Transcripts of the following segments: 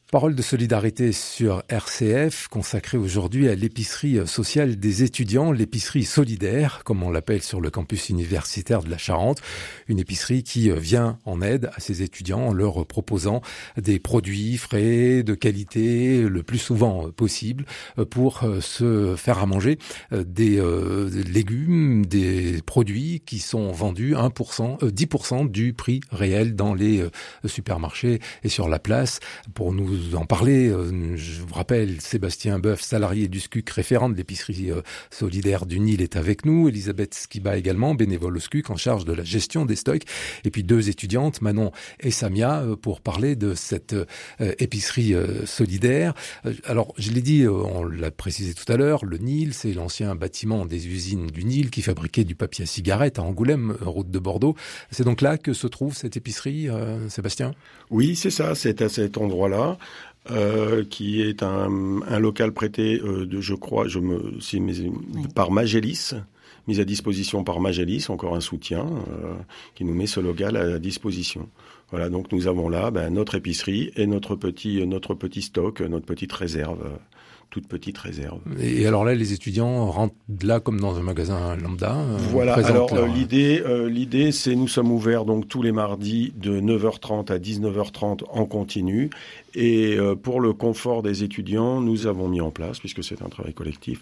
Parole de solidarité sur RCF, consacrée aujourd'hui à l'épicerie sociale des étudiants, l'épicerie solidaire, comme on l'appelle sur le campus universitaire de la Charente. Une épicerie qui vient en aide à ces étudiants en leur proposant des produits frais, de qualité, le plus souvent possible, pour se faire à manger des légumes, des produits qui sont vendus 10% du prix réel dans les supermarchés et sur la place. Pour nous en parler, je vous rappelle, Sébastien Boeuf, salarié du SCUC, référent de l'épicerie solidaire du Nil, est avec nous. Elisabeth Skiba également, bénévole au SCUC, en charge de la gestion des stocks. Et puis deux étudiantes, Manon et Samia, pour parler de cette épicerie solidaire. Alors, je l'ai dit, on l'a précisé tout à l'heure, le Nil, c'est l'ancien bâtiment des usines du Nil qui fabriquait du papier à cigarette à Angoulême, route de Bordeaux. C'est donc là que se trouve cette épicerie, Sébastien ? Oui, c'est ça, c'est à cet endroit-là, qui est un local prêté, par Magélis, mis à disposition par Magélis, encore un soutien, qui nous met ce local à disposition. Voilà, donc nous avons là notre épicerie et notre petit stock, notre petite réserve. Toute petite réserve. Et alors là, les étudiants rentrent là comme dans un magasin lambda. Voilà. Alors l'idée, c'est nous sommes ouverts donc tous les mardis de 9h30 à 19h30 en continu. Et pour le confort des étudiants, nous avons mis en place, puisque c'est un travail collectif,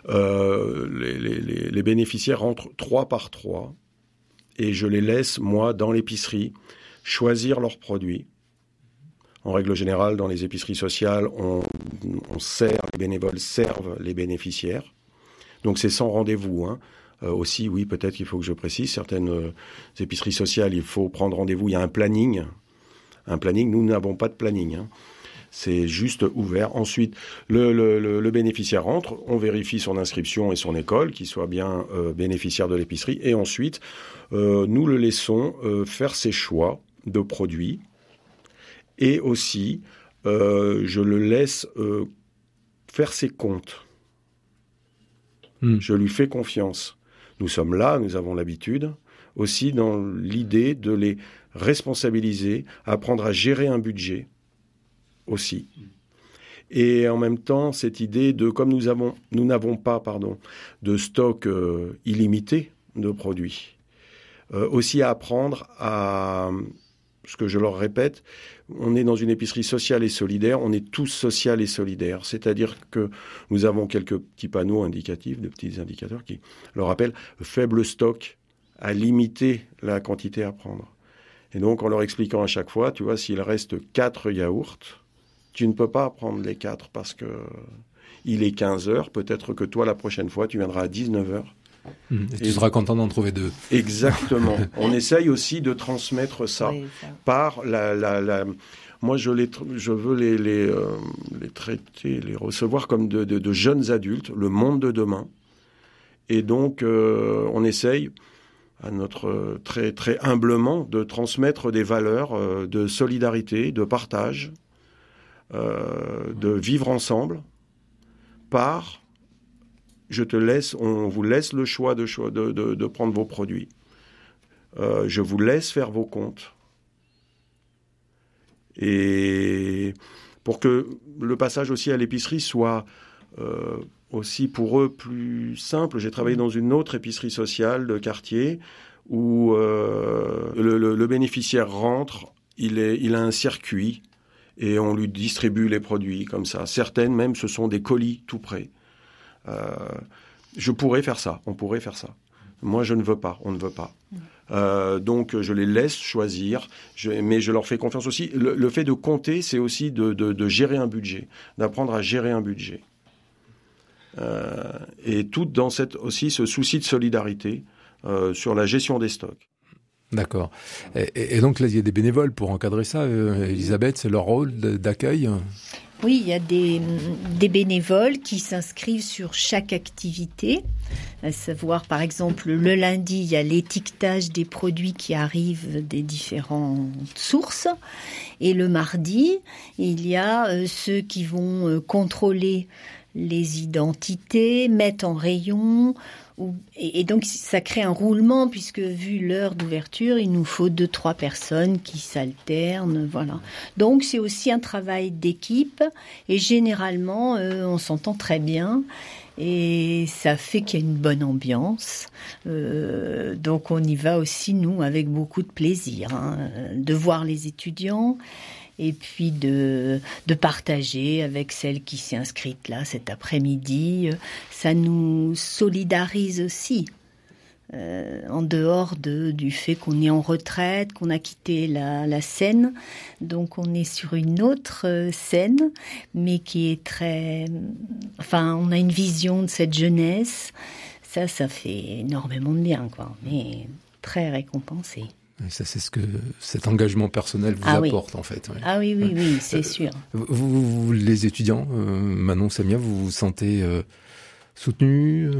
les bénéficiaires rentrent 3 par 3 et je les laisse moi dans l'épicerie choisir leurs produits. En règle générale, dans les épiceries sociales, les bénévoles servent les bénéficiaires. Donc c'est sans rendez-vous. Aussi, oui, peut-être qu'il faut que je précise, certaines épiceries sociales, il faut prendre rendez-vous. Il y a un planning. Nous n'avons pas de planning. C'est juste ouvert. Ensuite, le bénéficiaire rentre, on vérifie son inscription et son école, qu'il soit bien bénéficiaire de l'épicerie. Et ensuite, nous le laissons faire ses choix de produits. Et aussi, je le laisse faire ses comptes. Je lui fais confiance. Nous sommes là, nous avons l'habitude, aussi dans l'idée de les responsabiliser, apprendre à gérer un budget aussi. Et en même temps, cette idée de, comme nous n'avons pas de stock illimité de produits, aussi à apprendre à... Ce que je leur répète, on est dans une épicerie sociale et solidaire, on est tous social et solidaires. C'est-à-dire que nous avons quelques petits panneaux indicatifs, de petits indicateurs qui leur rappellent faible stock à limiter la quantité à prendre. Et donc, en leur expliquant à chaque fois, tu vois, s'il reste 4 yaourts, tu ne peux pas prendre les 4 parce que il est 15h. Peut-être que toi, la prochaine fois, tu viendras à 19h. Et tu seras content d'en trouver 2. Exactement. On essaye aussi de transmettre ça, par moi, je veux les traiter, les recevoir comme de jeunes adultes, le monde de demain. Et donc, on essaye, à notre très très humblement, de transmettre des valeurs de solidarité, de partage, de vivre ensemble, on vous laisse le choix de prendre vos produits. Je vous laisse faire vos comptes. Et pour que le passage aussi à l'épicerie soit aussi pour eux plus simple, j'ai travaillé dans une autre épicerie sociale de quartier où le bénéficiaire rentre, il a un circuit et on lui distribue les produits comme ça. Certaines même, ce sont des colis tout prêts. On pourrait faire ça. Moi, je ne veux pas, on ne veut pas. Donc, je les laisse choisir, mais je leur fais confiance aussi. Le fait de compter, c'est aussi de gérer un budget, d'apprendre à gérer un budget. Et tout dans aussi ce souci de solidarité sur la gestion des stocks. D'accord. Et donc là, il y a des bénévoles pour encadrer ça. Elisabeth, c'est leur rôle d'accueil ? Oui, il y a des bénévoles qui s'inscrivent sur chaque activité, à savoir par exemple le lundi, il y a l'étiquetage des produits qui arrivent des différentes sources et le mardi, il y a ceux qui vont contrôler les identités, mettent en rayon. Et donc, ça crée un roulement, puisque vu l'heure d'ouverture, il nous faut 2-3 personnes qui s'alternent, voilà. Donc, c'est aussi un travail d'équipe, et généralement, on s'entend très bien, et ça fait qu'il y a une bonne ambiance. Donc, on y va aussi, nous, avec beaucoup de plaisir, de voir les étudiants, et puis de partager avec celle qui s'est inscrite là cet après-midi. Ça nous solidarise aussi, en dehors du fait qu'on est en retraite, qu'on a quitté la scène. Donc on est sur une autre scène, mais qui est très... Enfin, on a une vision de cette jeunesse. Ça fait énormément de bien, quoi. On est très récompensé. Et ça, c'est ce que cet engagement personnel vous apporte, en fait. Ouais. Ah oui, c'est sûr. Vous, les étudiants, Manon, Samia, vous vous sentez soutenus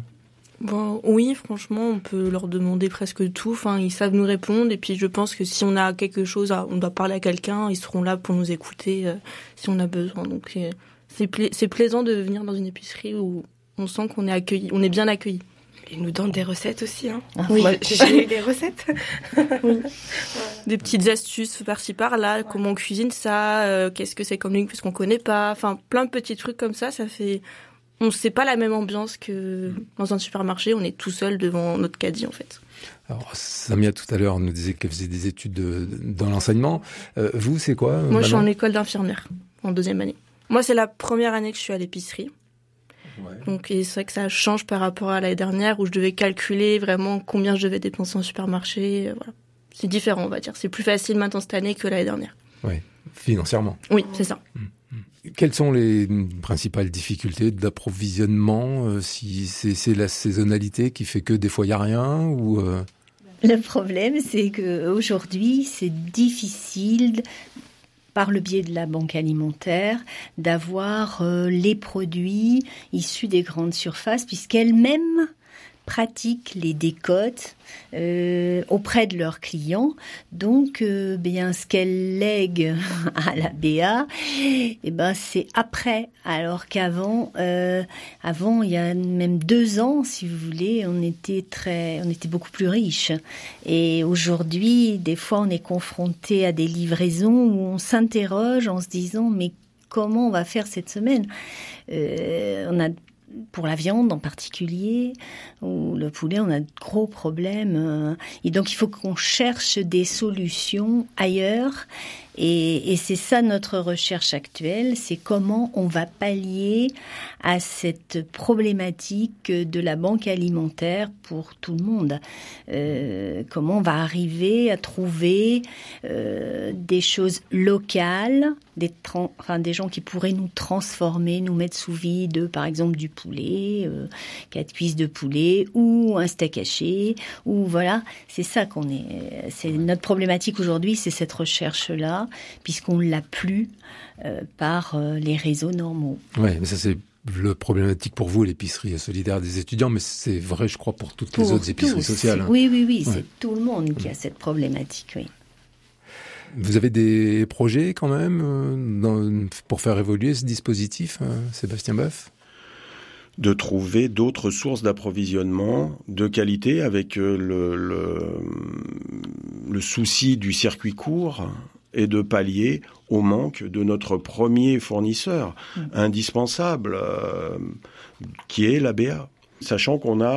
Bon, oui, franchement, on peut leur demander presque tout. Enfin, ils savent nous répondre. Et puis, je pense que si on a quelque chose, on doit parler à quelqu'un, ils seront là pour nous écouter si on a besoin. Donc, c'est plaisant de venir dans une épicerie où on sent qu'on est accueilli, on est bien accueilli. Ils nous donnent des recettes aussi. Oui. Moi, j'ai eu des recettes. Oui. Des petites astuces par-ci par-là. Ouais. Comment on cuisine ça, qu'est-ce que c'est comme ligne, parce qu'on connaît pas. Enfin, plein de petits trucs comme ça. Ça fait... On sait pas la même ambiance que dans un supermarché. On est tout seul devant notre caddie, en fait. Alors, Samia, tout à l'heure, nous disait qu'elle faisait des études dans l'enseignement. Vous, c'est quoi Moi, je suis en école d'infirmière, en 2e année. Moi, c'est la première année que je suis à l'épicerie. Ouais. Donc, et c'est vrai que ça change par rapport à l'année dernière où je devais calculer vraiment combien je devais dépenser en supermarché. Voilà. C'est différent, on va dire. C'est plus facile maintenant cette année que l'année dernière. Oui, financièrement. Oui, c'est ça. Quelles sont les principales difficultés d'approvisionnement si c'est la saisonnalité qui fait que des fois il n'y a rien ou Le problème, c'est qu'aujourd'hui, c'est difficile, par le biais de la banque alimentaire, d'avoir les produits issus des grandes surfaces, puisqu'elles-mêmes pratiquent les décotes auprès de leurs clients. Donc, ce qu'elles lèguent à la BA, c'est après. Alors qu'avant, il y a même 2 ans, si vous voulez, on était beaucoup plus riches. Et aujourd'hui, des fois, on est confronté à des livraisons où on s'interroge en se disant, mais comment on va faire cette semaine ? On a pour la viande en particulier, ou le poulet, on a de gros problèmes. Et donc, il faut qu'on cherche des solutions ailleurs. Et c'est ça notre recherche actuelle, c'est comment on va pallier à cette problématique de la banque alimentaire pour tout le monde. Comment on va arriver à trouver des choses locales, des gens qui pourraient nous transformer, nous mettre sous vide, par exemple du poulet, 4 cuisses de poulet ou un steak haché, ou voilà, c'est ça c'est notre problématique aujourd'hui, c'est cette recherche-là. Puisqu'on ne l'a plus par les réseaux normaux. Oui, mais ça c'est le problématique pour vous, l'épicerie solidaire des étudiants, mais c'est vrai, je crois, pour toutes les autres épiceries sociales. Oui, c'est tout le monde qui a cette problématique, oui. Vous avez des projets quand même pour faire évoluer ce dispositif, Sébastien Boeuf ? De trouver d'autres sources d'approvisionnement de qualité avec le souci du circuit court et de pallier au manque de notre premier fournisseur indispensable, qui est l'ABA. Sachant qu'on a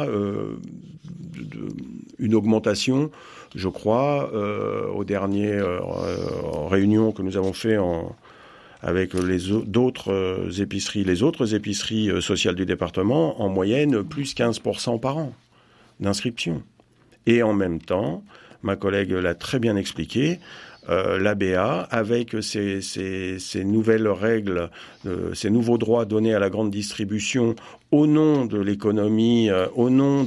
une augmentation, je crois, aux dernières réunions que nous avons fait avec les autres épiceries sociales du département, en moyenne, plus 15% par an d'inscription. Et en même temps, ma collègue l'a très bien expliqué, l'ABA, avec ces nouvelles règles, ces nouveaux droits donnés à la grande distribution au nom de l'économie, au nom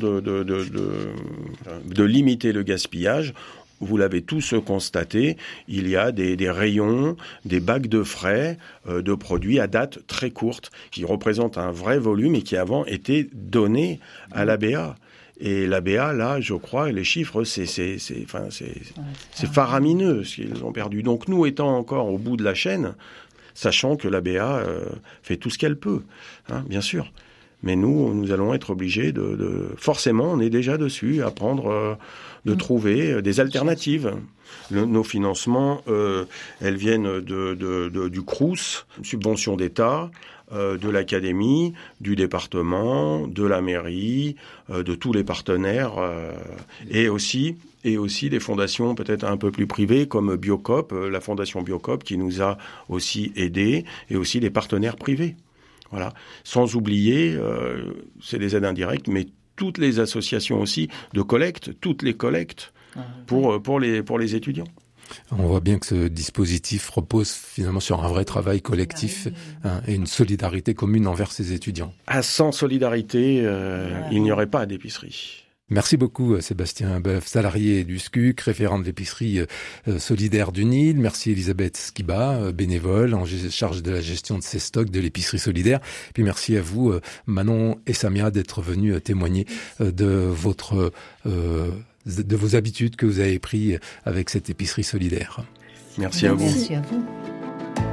de limiter le gaspillage, vous l'avez tous constaté, il y a des rayons, des bacs de frais de produits à date très courte qui représentent un vrai volume et qui avant étaient donnés à l'ABA. Et l'ABA, là, je crois, les chiffres, c'est faramineux ce qu'ils ont perdu. Donc nous, étant encore au bout de la chaîne, sachant que l'ABA fait tout ce qu'elle peut, hein, bien sûr. Mais nous allons être obligés forcément, on est déjà dessus, à prendre, de trouver des alternatives. Nos financements, elles viennent du CROUS, subvention d'État, de l'académie, du département, de la mairie, de tous les partenaires, et aussi des fondations peut-être un peu plus privées comme Biocop, la fondation Biocop qui nous a aussi aidés, et aussi des partenaires privés. Voilà. Sans oublier, c'est des aides indirectes, mais toutes les associations aussi de collecte, toutes les collectes pour les étudiants. On voit bien que ce dispositif repose finalement sur un vrai travail collectif et une solidarité commune envers ces étudiants. Sans solidarité, il n'y aurait pas d'épicerie. Merci beaucoup Sébastien Boeuf, salarié du SCUC, référent de l'épicerie solidaire du Nil. Merci Elisabeth Skiba, bénévole en charge de la gestion de ces stocks de l'épicerie solidaire. Puis merci à vous Manon et Samia d'être venus témoigner de vos habitudes que vous avez prises avec cette épicerie solidaire. Merci à vous. Merci à vous.